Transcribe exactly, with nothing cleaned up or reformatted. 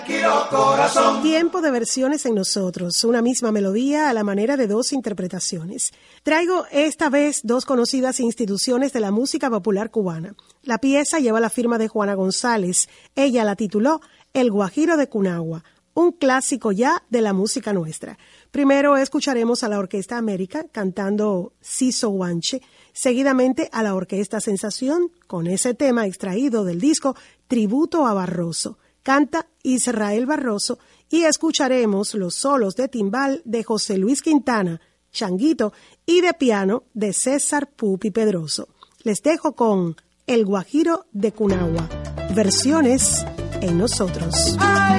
Tiempo de versiones en nosotros, una misma melodía a la manera de dos interpretaciones. Traigo esta vez dos conocidas instituciones de la música popular cubana. La pieza lleva la firma de Juana González. Ella la tituló El Guajiro de Cunagua, un clásico ya de la música nuestra. Primero escucharemos a la Orquesta América cantando Siso Guanche, seguidamente a la Orquesta Sensación con ese tema extraído del disco Tributo a Barroso. Canta Israel Barroso y escucharemos los solos de timbal de José Luis Quintana, Changuito, y de piano de César Pupi Pedroso. Les dejo con El Guajiro de Cunagua, versiones en nosotros. Ay.